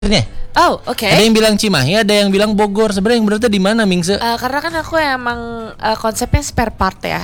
nih. Oh, oke. Ada yang bilang Cimahi, ada yang bilang Bogor. Sebenarnya yang benar di mana, Mingse? Karena kan aku emang konsepnya spare part ya.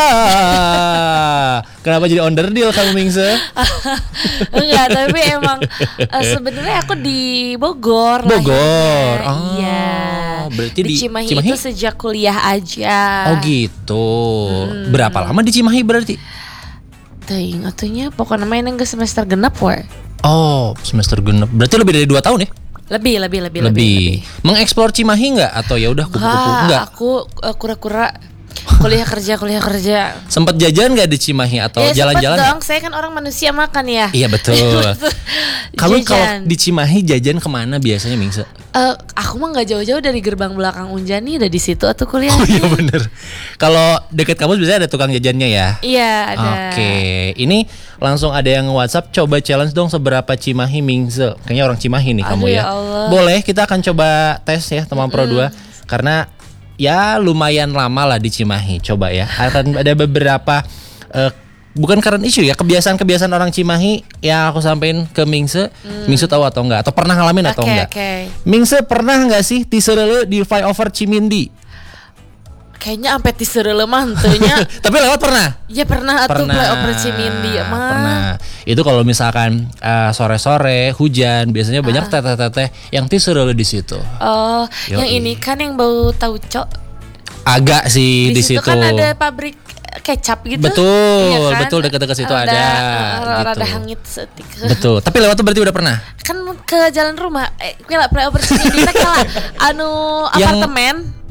Wah, kenapa jadi onderdil kamu, Mingse? Enggak, tapi emang sebenarnya aku di Bogor. Bogor. Lahirnya. Oh, iya. Berarti di Cimahi itu sejak kuliah aja. Oh gitu. Berapa lama di Cimahi berarti? Ting, atunya pokoknya main enggak semester genap we. Oh, semester genap. Berarti lebih dari 2 tahun ya? Lebih. Mengeksplor Cimahi nggak atau ya udah kupu-kupu enggak? Aku kura-kura kuliah kerja. Sempat jajan nggak di Cimahi atau ya, jalan-jalan? Sempet dong, saya kan orang manusia makan ya. Iya betul. Kamu kalau di Cimahi jajan kemana biasanya, Mingse? Aku mah nggak jauh-jauh dari gerbang belakang Unjani, udah di situ atau kuliah. Oh iya bener. Kalau deket kampus biasanya ada tukang jajannya ya? Iya ada. Oke, ini langsung ada yang WhatsApp, coba challenge dong seberapa Cimahi, Mingse. Kayaknya orang Cimahi nih kamu ya. Allah. Boleh, kita akan coba tes ya teman Pro 2 karena ya lumayan lama lah di Cimahi. Coba ya. Akan ada beberapa bukan current issue ya, kebiasaan-kebiasaan orang Cimahi yang aku sampein ke Mingse. Mingse tahu atau enggak? Atau pernah ngalamin atau enggak? Mingse pernah enggak sih tiserele di flyover Cimindi? Kayaknya sampai tiserele mantunya. Tapi lewat pernah? Ya pernah atuh flyover Cimindi mah. Pernah. Itu kalau misalkan sore-sore hujan biasanya banyak teteh-teteh yang tiserele di situ. Oh, yang ini kan yang bau tauco. Agak sih di situ. Kan ada pabrik kecap gitu. Betul, iya kan? Betul dekat-dekat situ ada gitu. Rada hangit setik. Betul. Tapi lewat tuh berarti udah pernah? Kan ke jalan rumah. Kira flyover Cimindi teh kala apartemen.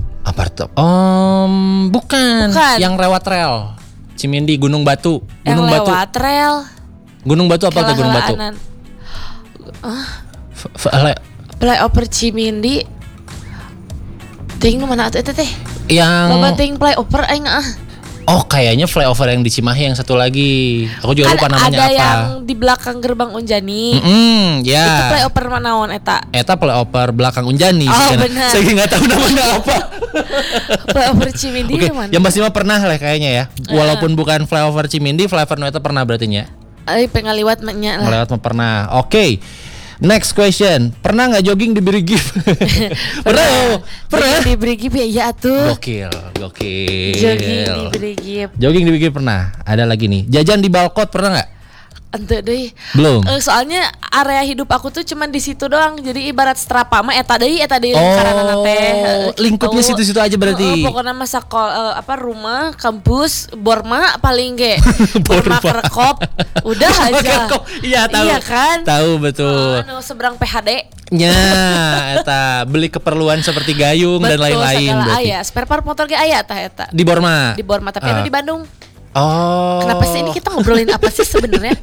Bukan. Yang lewat rel. Cimindi Gunung Batu. Gunung Batu. Lewat rel. Gunung Batu apa ke Gunung Batu? Flyover Cimindi. Ting mana atuh teh? Yang loba ting flyover aing Oh, kayaknya flyover yang di Cimahi yang satu lagi. Aku juga lupa namanya apa. Ada yang di belakang gerbang Unjani. Ya. Itu flyover manaon eta? Eta flyover belakang Unjani. Oh, benar. Saya nggak tahu namanya apa. Flyover Cimindi mana? Yang pasti mah pernah lah kayaknya ya. Walaupun bukan flyover Cimindi, flyover eta pernah berarti nya. Pengaliwat nya lah. Ngelewat mah pernah. Oke. Next question. Pernah nggak jogging di Brigif? Pernah. Di Brigif ya tuh. Gokil. Jogging di Brigif pernah. Ada lagi nih. Jajan di Balkot pernah nggak? Ente deh. Belum. Soalnya area hidup aku tuh cuman di situ doang. Jadi ibarat strapa mah eta deui lingkaran teh. Lingkupnya situ-situ aja berarti. Pokoknya masa rumah, kampus, Borma paling ge. Borma Kerekop. Udah aja. Iya tahu. Iya kan? Tahu betul. Seberang PHD. Nya, eta beli keperluan seperti gayung dan lain-lain berarti. Spare part motor ge aya tah eta. Di Borma. Tapi ada di Bandung. Oh. Kenapa sih ini kita ngobrolin apa sih sebenarnya?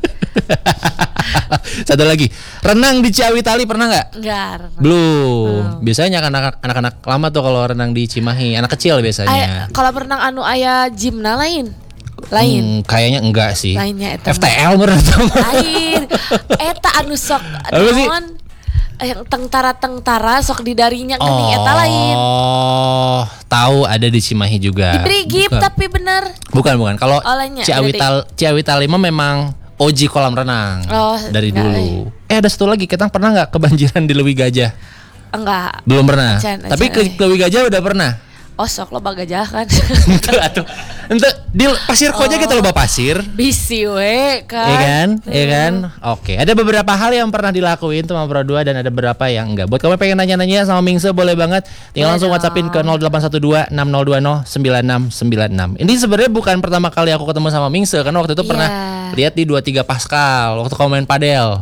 Satu lagi, renang di Ciawi Tali pernah nggak? Enggak. Belum. Biasanya anak-anak lama tuh kalau renang di Cimahi, anak kecil biasanya. Kalau berenang aya gymna lain. Kayaknya enggak sih. Lainnya eta. FTL berenang. Lain. Eta anu sok naon? Yang tentara sok di darinya geuning eta lain. Oh, tahu ada di Cimahi juga. Di Brigif tapi bener. Bukan. Kalau Ciawi Tali mah memang OG kolam renang dari dulu. Ada satu lagi, kita pernah nggak kebanjiran di Leuwi Gajah? Enggak. Belum pernah. Tapi ke Leuwi Gajah udah pernah. Oh sok lo bagajah kan. Ente di pasir koja gitu loh, pasir. Bisi we kan. Iya kan? Oke, ada beberapa hal yang pernah dilakuin teman Pro 2 dan ada beberapa yang enggak. Buat kamu pengen nanya-nanya sama Mingse boleh banget. Tinggal langsung WhatsAppin ke 0812 6020 9696. Ini sebenarnya bukan pertama kali aku ketemu sama Mingse, karena waktu itu pernah lihat di 23 Pascal waktu kamu main padel.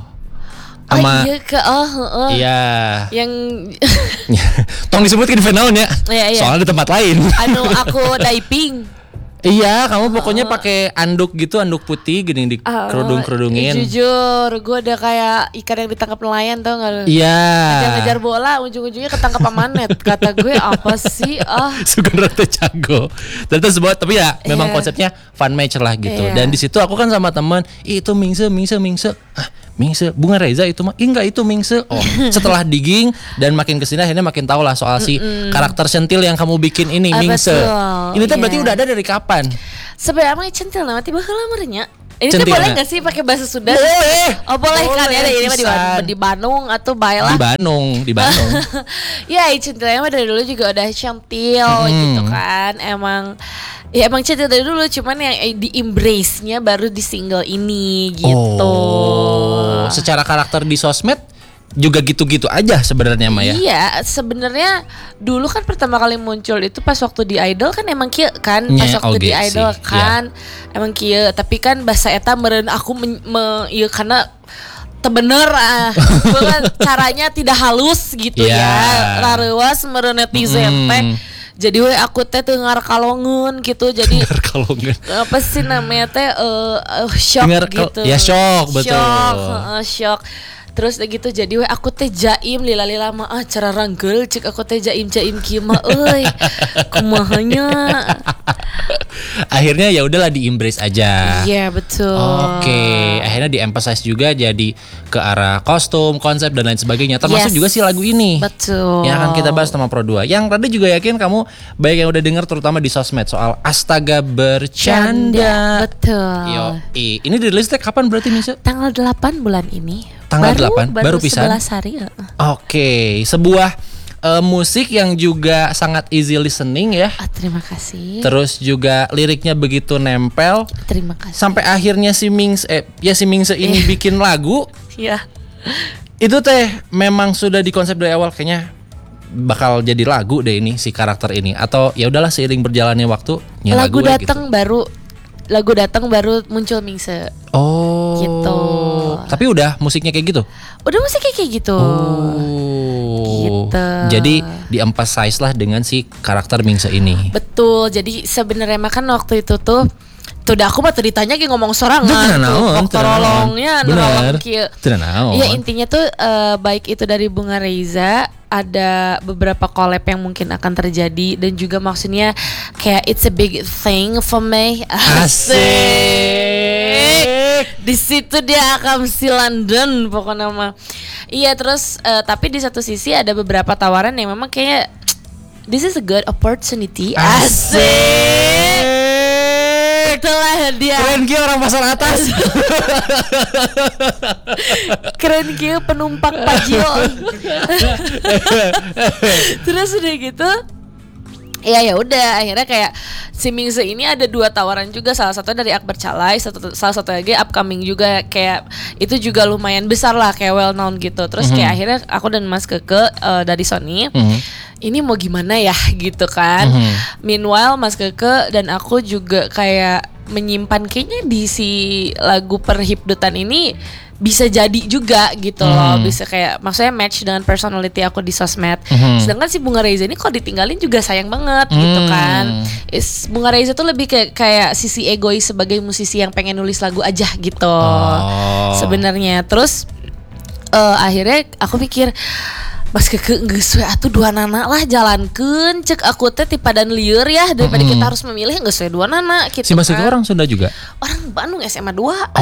Iya. Yang tong disebutkan di final ya. Iya. Soalnya di tempat lain. Aku diving. Iya, kamu pokoknya pakai anduk gitu, anduk putih gini di kerudung-kerudungin. Jujur, gue udah kayak ikan yang ditangkap nelayan, tau gak lu? Iya. Ngejar bola, ujung-ujungnya ketangkap amanet. Kata gue apa sih? Suka rata jago. Ternyata sebuah, tapi ya memang konsepnya fun match lah gitu. Dan di situ aku kan sama teman, itu Mingse. Mingse, Bunga Reza itu mah enggak, itu Mingse. Oh, setelah digging dan makin kesini akhirnya makin tahu lah soal si karakter centil yang kamu bikin ini, Mingse. Ini tuh berarti udah ada dari kapan? Sebenarnya centil nama tiba heula meureun nya. Ini tuh boleh nggak sih pakai bahasa Sunda? Boleh. Oh boleh kan ya, ini mah Pisan. di Bandung atau baiklah. Di Bandung. Ya, Cinta mah dari dulu juga udah cantil gitu kan. Emang cantil dari dulu, cuman yang di embrace-nya baru di single ini gitu. Oh, secara karakter di sosmed juga gitu-gitu aja sebenarnya Maya. Iya, sebenarnya dulu kan pertama kali muncul itu pas waktu di Idol kan emang kieu kan, pas waktu di Idol sih. kan emang kieu, tapi kan bahasa eta meureun aku ieu karena bener kan caranya tidak halus gitu ya. Lareuas meureun netizen teh. Jadi aku teh teu ngarkalongeun gitu. Jadi apa sih namanya teh shock gitu. Ya shock, betul. Shock. Terus gitu jadi aku teh jaim lila-lila mah cara ranggel cek aku teh jaim kieu mah euy. Kumahanya. Akhirnya ya udahlah di embrace aja. Iya, betul. Oke, akhirnya di emphasize juga jadi ke arah kostum, konsep dan lain sebagainya. Termasuk juga si lagu ini. Betul. Yang akan kita bahas sama Pro 2. Yang tadi juga yakin kamu banyak yang udah denger terutama di sosmed soal Astaga Bercanda. Betul. Yo, ini dirilisnya kapan berarti Misa? Tanggal 8 bulan ini. Tanggal 8 baru pisan. 11 hari. Oke, sebuah musik yang juga sangat easy listening ya. Terima kasih. Terus juga liriknya begitu nempel. Terima kasih. Sampai akhirnya si Mingse ini bikin lagu. Iya. Itu teh memang sudah dikonsep dari awal kayaknya bakal jadi lagu deh ini si karakter ini, atau ya udahlah seiring berjalannya waktu lagu datang gitu. Lagu datang baru muncul Mingse. Oh. Gitu. Tapi udah musiknya kayak gitu. Udah musiknya kayak gitu. Oh. Gitu. Jadi di-emphasize lah dengan si karakter Mingse ini. Betul. Jadi sebenarnya makan waktu itu tuh aku mah tuh ditanya ngomong sorangan tuh tolongnya ya intinya tuh baik itu dari Bunga Reza, ada beberapa collab yang mungkin akan terjadi, dan juga maksudnya kayak it's a big thing for me. Asik. Di situ dia akan si London pokoknya mah. Iya, terus tapi di satu sisi ada beberapa tawaran yang memang kayak this is a good opportunity. Asik. Itulah dia. Keren Kia orang pasar atas. Keren Kia penumpang Pajio. Terus udah gitu, ya udah akhirnya kayak si Mingse ini ada 2 tawaran juga, salah satu dari Akbar Calai, salah satu lagi upcoming juga, kayak itu juga lumayan besar lah, kayak well known gitu. Terus kayak akhirnya aku dan Mas Keke dari Sony ini mau gimana ya gitu kan. Meanwhile Mas Keke dan aku juga kayak menyimpan kayaknya di si lagu Perhipdutan ini bisa jadi juga gitu loh, bisa kayak maksudnya match dengan personality aku di sosmed. Sedangkan si Bunga Reza ini kalau ditinggalin juga sayang banget gitu kan. Bunga Reza tuh lebih kayak sisi egois sebagai musisi yang pengen nulis lagu aja gitu sebenarnya. Terus akhirnya aku pikir Mas Keke geus we atuh 2 nana lah jalankeun, cek aku teh ti padan lieur ya, daripada kita harus memilih geus we 2 nana gitu. Si Mas Keke orang Sunda juga? Orang Bandung SMA 2.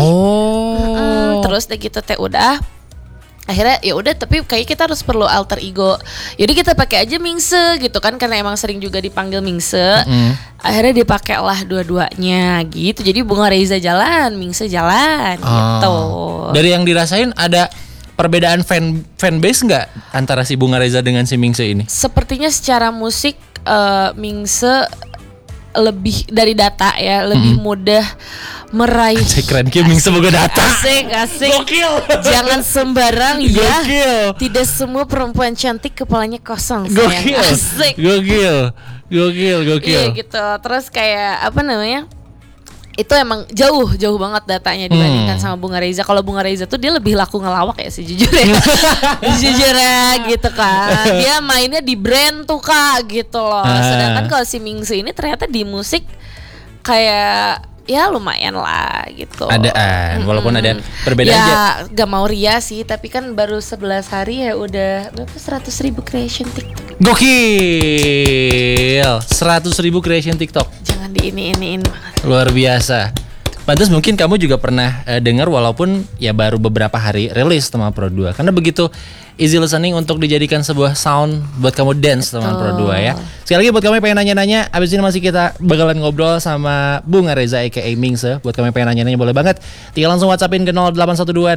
Terus deh gitu teh udah. Akhirnya ya udah, tapi kayak kita harus perlu alter ego. Jadi kita pakai aja Mingse gitu kan, karena emang sering juga dipanggil Mingse. Akhirnya dipakai lah dua-duanya gitu. Jadi Bunga Reza jalan, Mingse jalan gitu. Dari yang dirasain ada perbedaan fanbase nggak antara si Bunga Reza dengan si Mingse ini? Sepertinya secara musik Mingse lebih dari data ya, lebih mudah meraih. Keren Ki, Mingse boga data. Asik. Gokil. Jangan sembarang ya. Gokil. Tidak semua perempuan cantik kepalanya kosong. Gokil. Asik. Gokil. Iya gitu. Terus kayak apa namanya? Itu emang jauh banget datanya dibandingkan sama Bunga Reza. Kalau Bunga Reza tuh dia lebih laku ngelawak ya sejujurnya. Jujurnya gitu kan. Dia mainnya di brand tuh Kak gitu loh. Sedangkan kalau si Mingse ini ternyata di musik kayak ya lumayan lah gitu. Adaan, walaupun ada perbedaan aja. Ya gak mau ria sih, tapi kan baru 11 hari ya udah berapa 100.000 creation TikTok. Gokil. 100.000 creation TikTok. Jangan di ini. Luar biasa. Pantes mungkin kamu juga pernah dengar walaupun ya baru beberapa hari rilis teman Pro 2. Karena begitu easy listening untuk dijadikan sebuah sound buat kamu dance teman Pro 2 ya. Sekali lagi buat kamu yang pengen nanya-nanya, abis ini masih kita bakalan ngobrol sama Bunga Reza aka Mingse. Buat kamu yang pengen nanya-nanya boleh banget. Tinggal langsung WhatsAppin ke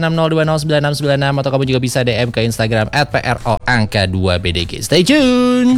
081260209696 atau kamu juga bisa DM ke Instagram @pro_2bdg. Stay tune.